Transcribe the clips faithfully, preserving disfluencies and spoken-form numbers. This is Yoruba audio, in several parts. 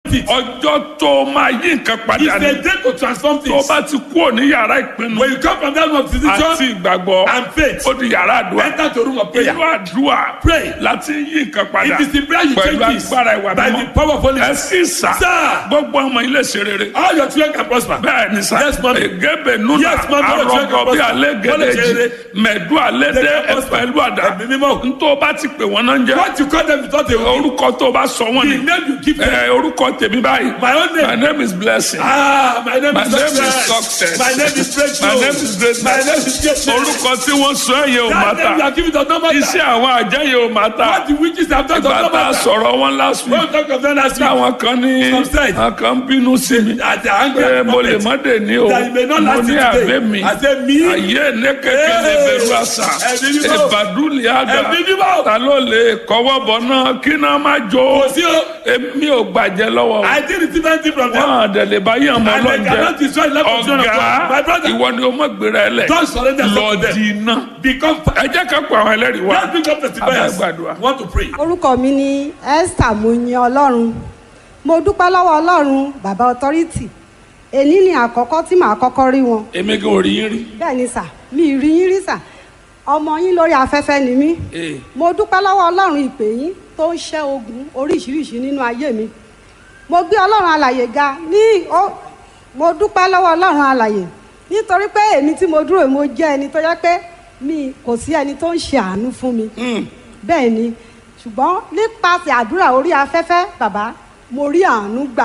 it. ọjọ́ tó máa yí nǹkan padà It's ní. a day to transform tó things. bá ti kúrò ní yàrá ìpinnu When you come from that room of àti decision ìgbàgbọ́ and faith, ó di yàrá àdúrà. enter to room of prayer. ìlú àdúrà Pray. láti yí nǹkan padà It is in prayer you pẹ̀lú change this agbára ìwà by the mímọ́. power of Holy ẹ Spirit. sì sà Sir. gbogbo ọmọ ilé ṣe rere. All your children can prosper. bẹ́ẹ̀ ni sà Yes, mommy. egebe nuna Yes, mommy. arọgọ bí alẹ́ Wọ́n lè ṣe gẹ̀dẹ̀jì rere. mẹ̀dú alẹ́ dé They can prosper. pẹ̀lú àdá. Ẹ̀mí mímọ́. ntó bá ti pè wọ́n náà ń jẹ́. What you call them without a word. orúkọ tó bá sọ wọ́n The ni. name you give them. ẹ orúkọ tèmi báyìí. My own name. my name is blessing. Ah, my name My is name is success. success. My name is breakthrough. My name is greatness. My name is greatness. orúkọ tí wọ́n sọ ẹ̀ yẹ ò má That name you ta. are giving does not matter. iṣẹ́ àwọn àjẹ́ yẹ ò má ta. What the witches have done does ìgbà not tá a matter. sọ̀rọ̀ wọn last week. When we talk of them last week, táwọn kan ní Some said. àwọn kan bínú sí mi. at the angry pé mo lè moment, má dé ní o. that you may not mo last ní it àbẹ́ today. mi. I say me. ayé ní kékeré Hey! bẹ̀rù àṣà. Ẹ̀mí mímọ́. ìbàdúlì àgà. Ẹ̀mí mímọ́. ta ló lè kọ́wọ́ bọ̀ náà kí náà má jó. Kò sí o. èmi ò gbàjẹ́ lọ́wọ́. I didn't receive anything from them. wọn àdẹ̀lẹ̀ bá yàn mọ́ And they cannot lọ́jẹ́. destroy the life of children of God. My ọ̀gá brother, ìwọ ni o mọ̀ gbéra ẹ lẹ̀. don't surrender lọ yourself to them. di iná. Become. ẹ jẹ́ ká pa àwọn ẹlẹ́rìí wa. Let's become testifiers. Abẹ́gbàdúrà. Want to pray. orúkọ mi ni Esther Moyin Ọlọ́run. Mo dúpẹ́ lọ́wọ́ Ọlọ́run bàbá authority. Èní ni àkọ́kọ́ tí màá kọ́kọ́ rí wọn. èmi gan ò rí yín rí. Bẹ́ẹ̀ ni sà, mi ì rí yín rí sà. Ọmọ yín lórí afẹ́fẹ́ ni mí. Ee. Mo dúpẹ́ lọ́wọ́ Ọlọ́run ìpè yín tó ń ṣẹ́ ogun oríṣiríṣi nínú ayé mi. Mo gbé Ọlọ́run alàyè ga ní ó mo dúpẹ́ lọ́wọ́ Ọlọ́run alàyè nítorí pé èmi tí mo dúró mo jẹ́ ẹni tó yẹ pé mi kò sí ẹni tó ń ṣe àánú fún mi. Bẹ́ẹ̀ ni ṣùgbọ́n nípasẹ̀ àdúrà orí afẹ́fẹ́ bàbá mo rí àánú gbà.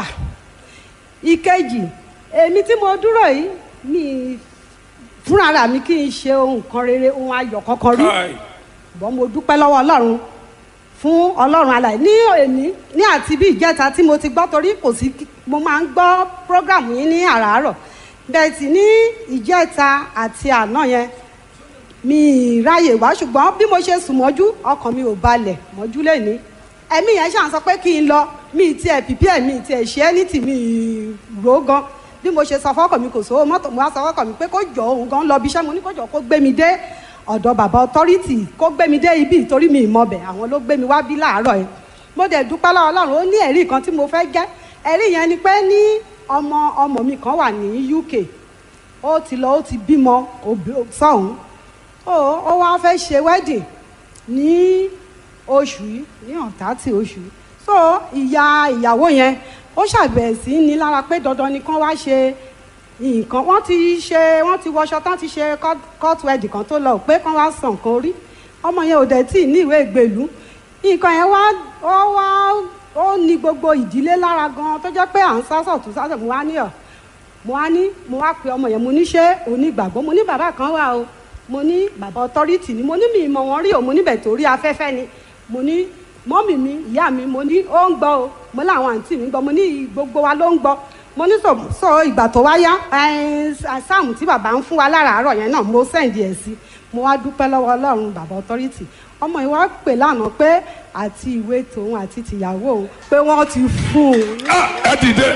Ìkejì èmi tí mo dúró yìí mi fúnra mi kì í ṣe ohun kan rere ohun ayọ̀ kankan rí. Káì. Bọ́n mo dúpẹ́ lọ́wọ́ Ọlọ́run fún Ọlọ́run alààyè ní èmi ní àti bí ìjẹta tí mo ti gbọ́ torí kò sí mo máa ń gbọ́ program yín ní àràárọ̀ bẹ́ẹ̀ sì ní ìjẹta àti àná yẹn mi ì ráyè wá ṣùgbọ́n bí mo ṣe sùn mọ́jú ọkàn mi ò balẹ̀ mọ́jú lẹ́ni ẹ̀mí yẹn ṣàn sọ pé kí n lọ mi ì tiẹ̀ pìpì ẹ̀ mi ì tiẹ̀ ṣe é ní tì mí ì rò gan bí mo ṣe sọ fọ́kàn mi kò sówó mọ́tò mo wá sọ fọ́kàn mi pé kó jọ òun gan lọ bí iṣẹ́ mo ní kó jọ kó gbé mi dé ọ̀dọ̀ bàbá authority kó gbé mi dé ibi ìtorí mi ìmọ̀bẹ̀ àwọn ló gbé mi wá bí láàárọ̀ yẹn mo dẹ̀ dúpẹ́ lọ́wọ́ Ọlọ́run ó ní ẹ̀rí kan tí mo fẹ́ jẹ́ ẹ̀rí yẹn ni pé ní ọmọ ọmọ mi kan wà ní U K ó ti lọ ó ti bímọ sọ́hún ó ó wá fẹ́ ṣe wedding ní oṣù yìí ní ọ̀tá tí oṣù yìí so ìyá ìyàwó yẹn ó ṣàbẹ̀wò sí ní lára pé dandan ni kán wá ṣe nǹkan wọ́n ti ṣe wọ́n ti wọṣọ tán ti ṣe court wedding kan tó lọ pé kán wá san nǹkan orí ọmọ yẹn ò dẹ̀ tí ì ní ìwé ìgbèlú nǹkan yẹn wá ó wá ó ní gbogbo ìdílé lára gan tó jẹ́ pé à ń sásọ̀ tó sásọ̀ mo wá ní ọ̀ mo wá ní mo wá pe ọmọ yẹn mo ní ṣé onígbàgbọ́ mo ní bàbá kan wà o mo ní bàbá authority ni mo ní mi ìmọ̀ wọn rí o mo níbẹ̀ torí afẹ́fẹ́ ni mo ní mọ́mì mi ìyá mi mo ní ó ń gbọ́ o mo láwọn àǹtí mi gbọ́ mo ní gbogbo wa ló ń gbọ́ mo ní sọ ìgbà tó wá yá sáàmù tí bàbá ń fún wa láràárọ̀ yẹn náà mo sẹ́ǹdì ẹ̀ sí mo wá dúpẹ́ lọ́wọ́ Ọlọ́run bàbá authority ọmọ yìí wá pè lánàá pé àti ìwé tòun àti tìyàwó òun pé wọ́n ti fún un. ẹ dìde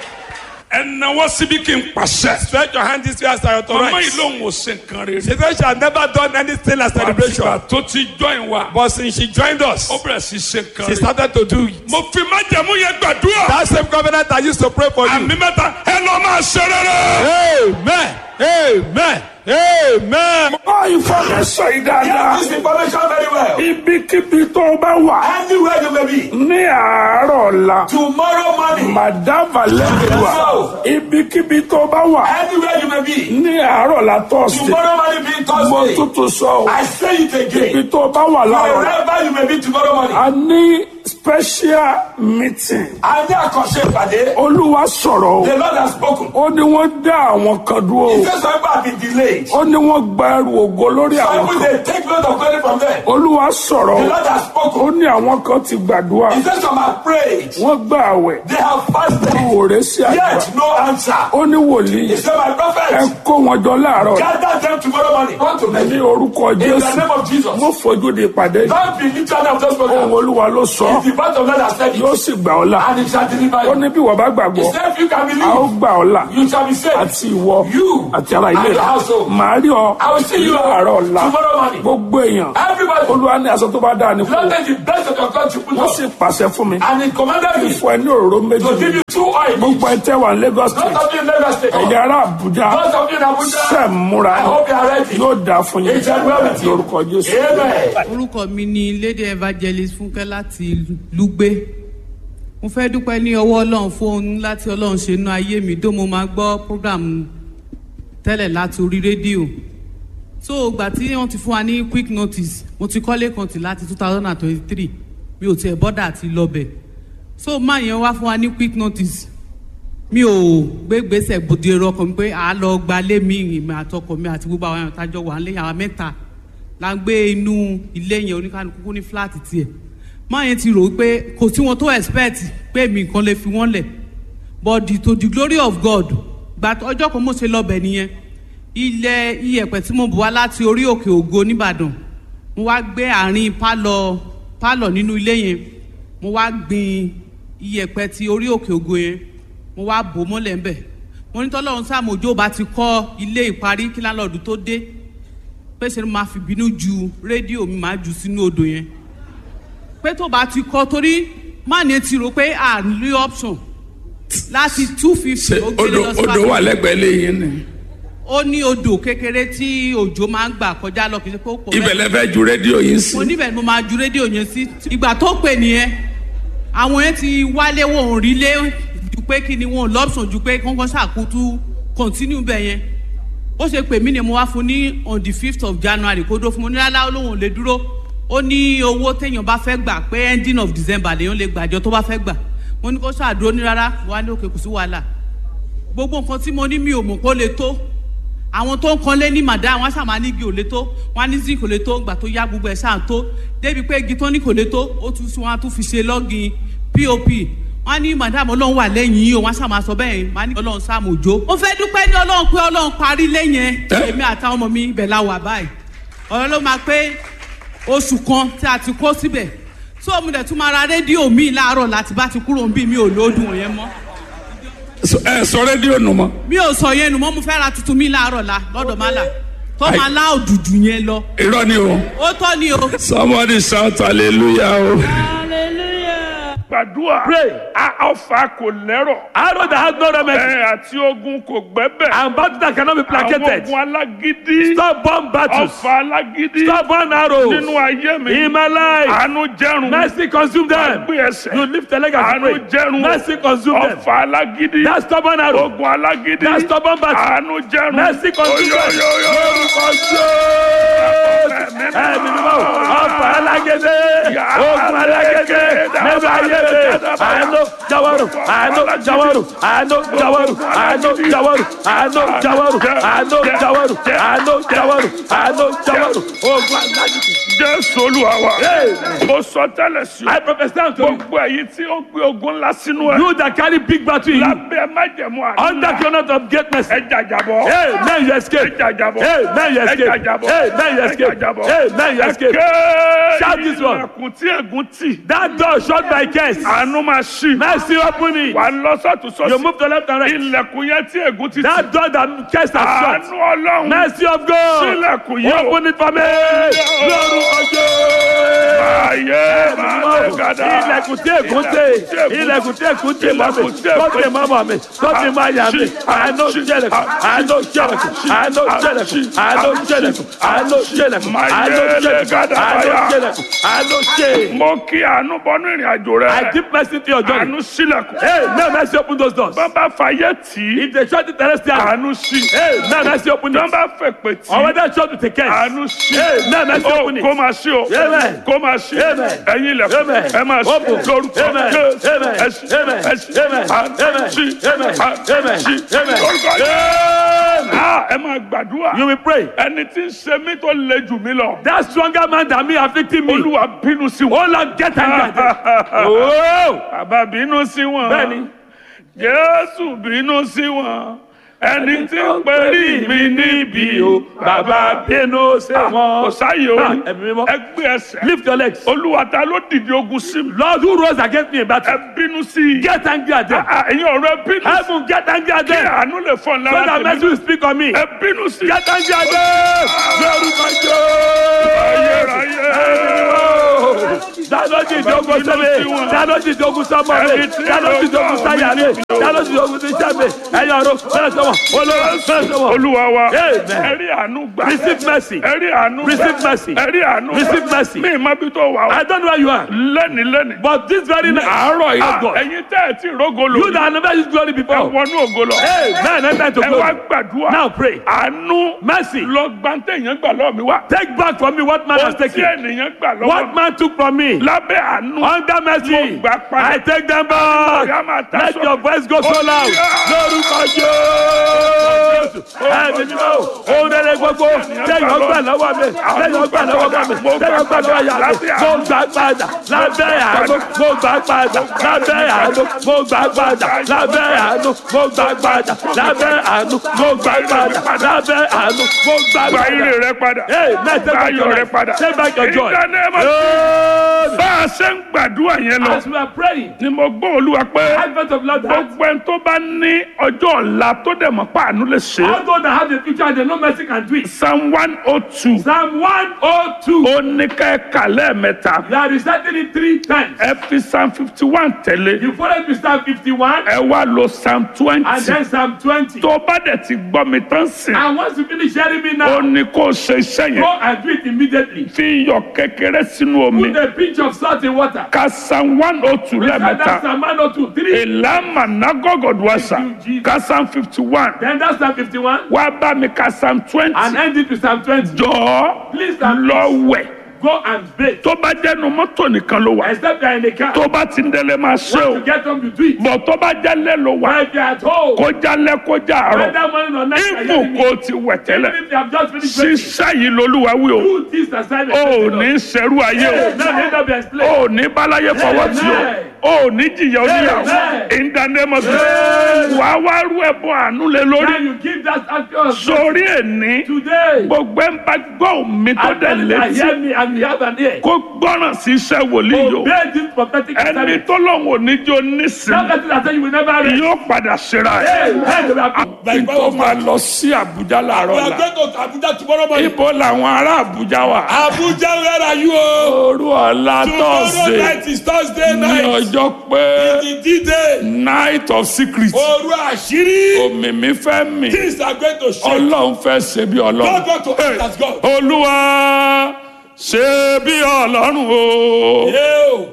ẹ náwó síbi kí n pàṣẹ. Stretch your hand this way as I authorize. ọmọ yìí lòun ò ṣe nǹkan rere. She said she had never done anything like celebration. àtìgbà tó ti join wa. But since she joined us, ó bẹ̀rẹ̀ sí ṣe nǹkan she rere. started to do it. mo fi májẹ̀mú yẹn gbàdúrà. That same covenant I used to pray for you. àmì mẹ́ta ẹ lọ máa ṣe rere. Amen. Amen. Amen. Ọ ìfọ̀mẹ́sọ̀ yìí dáadáa. This information very well. Ibikíbi tó o bá wà. Anywhere you may be. Ní àárọ̀ ọ̀la. Tomorrow morning. Màdàmà lẹ́nu wa. Ibikíbi tó o bá wà. Anywhere you may be. Ní àárọ̀ ọ̀la tọ́sí. Tomorrow morning being Mo Thursday. tútù sọ o. I say it again. Ibi tó o bá wà láàárọ̀. Wherever you may be tomorrow morning. A ní special meeting. A ní àkànṣe ìpàdé. Olúwa sọ̀rọ̀ o. The Lord has spoken. Ó ní wọ́n dá àwọn kan dúró. He says some people have been delayed. Ó ní wọ́n gba ẹrù ògo lórí Some àwọn people kan. they take note of glory from them. Olúwa sọ̀rọ̀ The o. Lord has Ó spoken. ní àwọn kan ti gbàdúrà. He says some have prayed. Wọ́n gbà àwẹ̀. They have fasted. Òòrè sí àgbà. Yet no answer. Ó ní wòlíì. He said my Ẹ prophet. kó wọn jọ láàárọ̀. Gather them tomorrow morning. Come to Ní me. orúkọ In the Jésù. name of Jesus. Mo fojú di ìpàdé. Don't be literally of those Ohun programs. Olúwa ló sọ. It's the the voice of God has said yóò it. sì gbà ọ́ là. And it shall deliver ó you. ní bí wọ́n bá He gbàgbọ́ said, if you can a ó believe, gbà ọ́ là you shall be saved. àti ìwọ You àti ara ilé and your rẹ̀. household. màá rí ọ I will see you láàárọ̀ ọ̀la. tomorrow morning. gbogbo èèyàn Everybody, olúwa ní aṣọ tó bá dáa ní fún Lord, ọ. take the best of your country, put wọ́n on. sì pàṣẹ fún mi And he commanded me fún ẹ ní òróró to méjì give you two oil. gbogbo ẹ tẹ́ wà ní Lagos Those State of you in Lagos State, ẹ̀yà ará Àbújá those of you in Abuja, ṣe múra I hope you are ready. yóò dáa fún yín It shall well with you. lórúkọ Jésù. Amen. orúkọ mi ni lady evangelist Fúnkẹ́ láti Lùgbé. Mo fẹ́ dúpẹ́ ní ọwọ́ Ọlọ́run fún ohun láti Ọlọ́run ṣe inú ayé mi dó mo máa gbọ́ program tẹ́lẹ̀ láti orí rédíò. So ìgbà tí wọ́n ti fún wa ní quick notice mo ti kọ́lé kan tì láti two thousand and twenty-three mi ò tiẹ̀ bọ́dà àti lọ́bẹ̀. So máa yẹn wá fún wa ní quick notice mi ò gbé gbèsè bòde ẹ̀rọ ọkọ mi pé à á lọ gbalé mi ìrìn àtọkọ mi àti gbogbo àwọn èèyàn tájọ wà nílé àwọn mẹ́ta la ń gbé inú ilé yẹn oníkanukú ní fúláàtì tiẹ̀ máa yẹn ti rò pé kò sí wọn tó expect pé mi nǹkan lè fi wọ́n lẹ̀ but the, to the glory of God gba ọjọ́ kan mo ṣe lọ́bẹ̀ nìyẹn ilẹ̀ iyẹ̀pẹ̀ tí mo bù wá láti orí òkè ògo nìbàdàn mo wá gbé àárín pálọ̀ pálọ̀ nínú ilé yẹn mo wá gbin iyẹ̀pẹ̀ ti orí òkè ògo yẹn mo wá bò mọ́lẹ̀ ńbẹ̀ mo ní tọ́lọ́run sàmójó bá ti kọ́ ilé ìparí kí lálọ́ọ̀dù tó dé pé ṣe ni máa fi bínú ju rédíò mi máa jù sínú odò yẹn pé tó bá ti kọ́ torí má ní ti rò pé à ń rí option láti two fifty ó gbé lọ sí odò wà lẹ́gbẹ̀ẹ́ lẹ́yìn ni. ó ní odò kékeré tí òjò máa ń gbà kọjá lọ kì í ṣe pé ó pọ̀ bẹ́ẹ̀. ibẹ̀ lẹ fẹ́ ju rédíò yìí sí. mo níbẹ̀ ni mo máa ju rédíò yẹn sí ìgbà tó pè nìyẹn àwọn yẹn ti wálé wọn ò rí lé ju pé kí ni wọn ò lọ́pṣọ̀n ju pé kọ́ńkọ́ ṣàkótú continue bẹ́ẹ̀ yẹn ó ṣe pè mí ni mo wá fún ní on the fifth of January kó dó fún mo ní lálá olóhùn lè dúró ó ní owó téèyàn bá fẹ́ gbà pé ending of December lèèyàn lè gbàjọ tó bá fẹ́ gbà mo ní kó ṣàdúró ní rárá wà ní òkè kò sí wàhálà gbogbo nǹkan tí mo ní mi ò mọ̀ kó lè tó àwọn tó ń kanlé ní màdá àwọn àṣàmà ní igi ò lè tó wọn ní zinc kò lè tó gbà tó yá gbogbo ẹ̀ ṣáà tó débi pé igi tó ní kò lè tó ó tún wọn á tún fi ṣe lọ́gìn pop wọn ní madam Ọlọ́run wà lẹ́yìn yìí o wọn ṣàmà sọ bẹ́ẹ̀ wọn ní Ọlọ́run sàmójó. mo fẹ́ dúpẹ́ ní Ọlọ́run pé Ọlọ́run parí lẹ́yìn èmi àtàwọn ọmọ mi ibẹ̀ la wà báyìí ọ̀rọ̀ ló máa pé oṣù kan tí a ti kó síbẹ̀ tó mo dẹ̀ tún máa ra rédíò mi láàárọ̀ láti bá ti kúrò níbí mi ò lóòdùn yẹn mọ́. ẹ sọ rédíò nù mọ́. mi ò sọ yẹn nù mọ́ mo fẹ́ ra tuntun mi láàárọ̀ la lọ́dọ̀ má la tó máa lá òdùdù yẹn lọ. irọ́ ni o. ó tọ́ ni o. somebody shout hallelujah o. Gbàdúrà. pray. A ọfà kò lẹ́rọ̀. arrow that has no remedy. Ẹ àti ogun kò gbẹ́bẹ̀. and battle that cannot be Àwọn placated. ogun alágídí. stubborn battles. Ọfà alágídí. stubborn arrows. Nínú ayé mi. in my life. Àánú jẹ́rùn. mercy consume them. Gbé ẹsẹ̀. you lift the leg and Àánú pray. jẹ́rùn. mercy consume them. Ọfà alágídí. that stubborn arrow. Ogun alágídí. that stubborn battle. Àánú jẹ́rùn. mercy consume them. Oyoyoyo. lórúkọ Jésù. ẹ̀mí mímọ́ ọ̀fà alágédé. ogun alágédé. nínú ayé mi. àánú jáwọ́rù. àánú jáwọ́rù. àánú jáwọ́rù. àánú jáwọ́rù. àánú jáwọ́rù. àánú jáwọ́rù. àánú jáwọ́rù. àánú jáwọ́rù. ogun alágédé. Jésù Olúwa wa. Mo sọ tẹ́lẹ̀ sí. I prophesy unto you. Gbogbo èyí tí ó gbé ogun ńlá sínú ẹ̀. you that carry big battle in you. Lábẹ́ májẹ̀mú àná. under the honor of greatness. Ẹ jàjàbọ̀. Hey, man, you escape. Ẹ jàjàbọ̀. Hey, man, you escape. Ẹ jàjàbọ̀. Hey, man, you escape. Ẹ jàjàbọ̀. Hey, man, you escape. Shout this one. Ilẹ̀kùn tí ègún tì. That door shut by curse. Àánú máa ṣí. Mercy open it. Wà á lọ sọ́tún sọ́sì. You move to left and right. Ilẹ̀kùn yẹn tí ègún ti tì. That door that curse has shut. Àánú Ọlọ́run. Mercy of God. Sílẹ̀kùn yìí o. Open it for me. Lórúkọ Jésù. Ayé máa lè gàdá. Ilẹ̀kùn tí ègún tè. Ilẹ̀kùn tí ègún tè mọ́ mi. Tó tè mọ́ mọ́ mi. Tó tè mọ́ àyà mi. Àánú jẹ́lẹ̀kùn. Àánú jẹ́lẹ̀kùn. Àánú jẹ́lẹ̀kùn. Àánú jẹ́lẹ̀kùn. Àánú jẹ́lẹ̀kùn. Àánú jẹ́lẹ̀kùn. Àánú jẹ́lẹ̀kùn. Àánú jẹ́. Mo kí àánú bọ́nú ìrìn àjò rẹ. I give mercy to your journey. Àánú sílẹ̀kùn. Hey, may mercy open those doors. Bàbá fàyè tì í. If they shut it terrestrial, Àánú sí. hey, may mercy open it. Bàbá fèpè tì Or í. whether shut to take care. Àánú sí. Hey, may mercy Ó open it. kó máa ṣí o. Amen. Kó máa ṣí. Amen. Ẹ̀yin ilẹ̀kùn. Amen. Ẹ máa ṣí. Open. Lórúkọ Amen. Jésù. Amen. Ẹ ṣí. Amen. Ẹ ṣí. Amen. Àánú sí. Amen. Àánú Amen. sí. Amen. Lórúkọ Amen. Jésù. Ah, ẹ máa gbàdúrà. You will pray. Ẹni tí ń ṣe mí tó le jù mí lọ. That stronger man than me afflicting me. Olúwa bínú sí wọn. Oh Lord, get angry. Oh, Bàbá bínú sí wọn. Bẹ́ẹ̀ni. Jésù bínú sí wọn. ẹni tí ń perí mi níbi o bàbá bínú sí kò wọn. sáyé o ẹ̀mí mímọ́. ẹ gbé ẹsẹ̀ Lift your legs. olúwa ta ló dìde ogun sí mi Lord who rose against me in ẹ battle. bínú sí i Get angry at them. Ah, ẹ̀yin ọ̀rọ̀ ẹ bínú sí Heaven, get angry at kí them. àánú lè fọ́n So lára that tèmi mercy will speak on me. ẹ bínú sí i Get angry at them. Lórúkọ Jésù. Dáná ti dogun sẹ́mi, dáná ti dogun sọ́mọ mi, dáná ti dogun sáyà mi, dáná ti dogun sí sẹ́mi. Ẹ̀yin ọ̀rọ̀ bẹ́ẹ̀ sọ́wọ́, olówó bẹ́ẹ̀ sọ́wọ́. olúwa wa Amen. ẹ rí àánú gbà Receive mercy. ẹ rí àánú gbà Receive mercy. ẹ rí àánú gbà Receive mercy. mi má bí tó wà o I don't know where you are, lẹ́ni lẹ́ni but this very night, àárọ̀ oh God, yìí ẹ̀yin tẹ́ ẹ ti rógo lò you that have never used glory ẹ before, wọnú ògo lọ amen, enter to ẹ wá glory. gbàdúrà Now pray. àánú Mercy. lọ gbàǹtẹ̀ yẹn gbà lọ́ọ̀ mi wá Take back from me what man has ohun tí taken. ènìyàn gbà lọ́wọ́ What man took from me. lábẹ́ àánú Under mercy, Mo gbà padà. I take them back. Ọ̀yá máa ta Let sọ- your voice go so loud. Lórúkọ Jésù. Ẹ̀mí mímọ́ o. Ohun rere gbogbo. Tẹ́yọ̀ gbà lọ́wọ́ mi. Tẹ́yọ̀ gbà lọ́wọ́ mi. Tẹ́yọ̀ gbà lọ́wọ́ ìyá mi. Mo gbà padà. Lábẹ́ àánú. Mo gbà padà. Lábẹ́ àánú. Mo gbà padà. Lábẹ́ àánú. Mo gbà padà. Lábẹ́ àánú. Mo gbà padà. Lábẹ́ àánú. Mo gbà gba padà. ire rẹ padà Hey, man, take gba back your ayọ̀ rẹ life. padà Take back your joy. In the name of Amen. bá a ṣe ń gbàdúrà yẹn lọ As we are praying, ni mo gbọ́ olúwa pé advent of Lord, gbogbo ẹni tó bá ní ọjọ́ ọ̀la tó dẹ̀ mọ̀ pé àánú lè ṣe é. all those that have the future and they know mercy can do it. psalm one oh two Psalm one oh two. ó ní ká ẹ kà lẹ́ẹ̀mẹ́ta You are reciting it three times. ẹ fi psalm fifty one tẹ̀lé You follow it with Psalm fifty-one ẹ wá lo psalm and twenty then Psalm twenty. tó bá dẹ̀ ti gbọ́ mi tán sìn And once you finish hearing me ó now, ní kó o ṣe iṣẹ́ go yẹn and do it immediately. fi iyọ̀ kékeré sínú omi Put a pinch of salt in water. ka psalm one oh two And that's lẹ́ẹ̀mẹ́ta Psalm one oh two. Three. ìlànà nagogodwasa Thank you, Jesus. ka psalm fifty one Then that's Psalm fifty-one. wá bá mi ka psalm twenty And end it with Psalm twenty. jọ̀ọ́ Please and lọ wẹ̀ go and bathe. tó bá jẹ́nu mọ́tò nìkan ló wà Except you are in the car. tó bá ti ń délé máa ṣe o Once you get home, you do it. bọ̀ tó bá jálẹ̀ ló wà But if you are at home, kó jálẹ̀ kó já àárọ̀ whether morning or night, you are ibù hearing me. kó ti wẹ̀ tẹ́lẹ̀ Even if you have just finished breaking, ṣiṣẹ́ yìí lolúwa wí o do this assignment. o ò ní ṣerú ayé o Now let that be o explained. ò ní báláyé fọwọ́ tí o o ò ní jìyà oníyàwó Amen. in the name of Jesus wà á wá rú ẹ̀bùn àánú lé lórí Now you give that act of sórí ẹ̀ní today. gbogbo ẹ̀ ń bá gbọ́ mi tó And dẹ̀ then I létí hear me and you have an ear. kó gbọ́ràn sí iṣẹ́ wòlíì yìí o Obey this prophetic ẹni assignment. tó lóun ò ní jó nísìnyí That person that say you will never rest. yóò padà ṣera ẹ̀. Amen. We are- kí n tó máa lọ sí Àbújá láàárọ̀ We are la going to Abuja tomorrow morning. ibo làwọn ará Àbújá wà. Abuja, where are you? Oh? òru ọ̀la Tomorrow tọ́sídẹ̀ẹ́ night is Thursday ní night. ọjọ́ pé The D-Day. night of secret Oru àṣírí. òmìmí fẹ́ mì Things are going to shake. ọlọ́run fẹ́ ṣe bí God ọlọ́run. want to act as God. olúwa ṣe bí ọlọ́run o Yóò.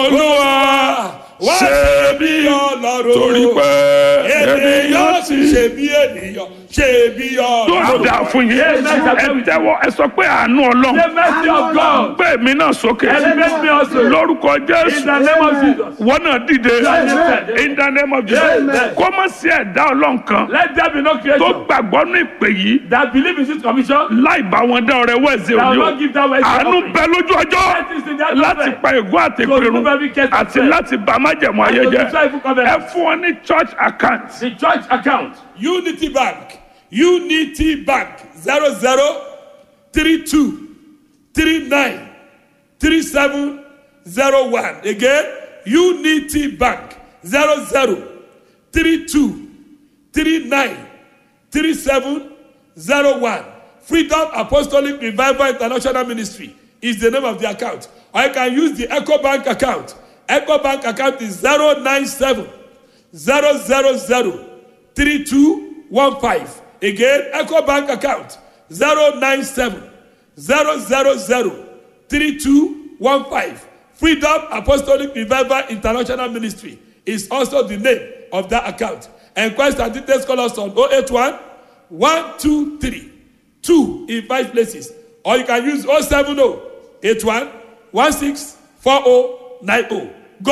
olúwa Wá ṣe bí Ọlọ́run. torí pé Ènìyàn ènìyàn ti ti ṣe bí ènìyàn. Ṣe bí tó Ọlọ́run. dà fún yín ẹ tẹ́wọ́ ẹ sọ pé àánú ọlọ́run The mercy of God. gbé mi náà sókè Elevate me also. lórúkọ In Jésù the name of Jesus. wọn náà dìde Amen. in the name of Jesus Amen. kó má sí ẹ̀dá ọlọ́run kan Let there be no tó creation gbàgbọ́ ní ìpè yìí that believe in this commission. láì bá wọn dá ọrẹ wẹ̀sẹ̀ That òní will o not give that way. àánú bẹ lójú ọjọ́ That is in that láti moment. pa ègún àti To remove ìpinnu every case of àti sin. láti bà májẹ̀mú ayé To jẹ́ destroy evil ẹ covenant. fún wọn ní church account The church account. Unity Bank. Unity Bank. Zero zero three two three nine three seven zero one. Again, Unity Bank. Zero zero three two three nine three seven zero one. Freedom Apostolic Revival International Ministry is the name of the account. Or you can use the Echo Bank account. Echo Bank account is zero nine seven zero zero zero three two one five. Again, Echo Bank account zero nine seven zero zero zero three two one five. Freedom Apostolic Revival International Ministry is also the name of that account. Enquest and details call us on oh eight one one two three two in five places. Or you can use oh seven oh eight one one six four oh nine oh. God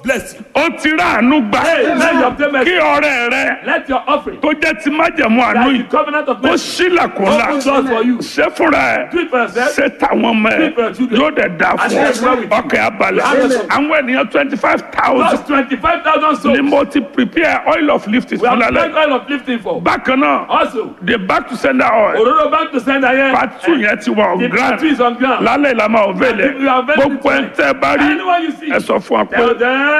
bless you. ó ti rà àánú gbà Amen. Your payment. kí ọrẹ rẹ Let your offering. tó jẹ́ ti májẹ̀mú àánú That yìí the covenant of ó mercy. ṣílẹ̀kùn ńlá Open doors for you. ṣé fúnra ẹ̀ Do it for yourself. ṣé táwọn ọmọ ẹ̀ Do it for your children. yóò dẹ̀ dà And fún it is well with you. ọkẹ́ abalẹ̀ Amen. àwọn ènìyàn twenty five thousand Just twenty-five thousand souls. ni mo ti prepare oil of lifting We fún have lálẹ́ spent oil of lifting for. bákan náà Also, the back to sender oil Ororo back to send again. part two yẹn ti wà on The ground battery is on ground. lálẹ́ ìlànà ọ̀vẹ́lẹ̀ You are very gbogbo ẹ̀ ń tẹ́ bá rí Anyone you see. ẹ sọ fún wa pé. Tell them.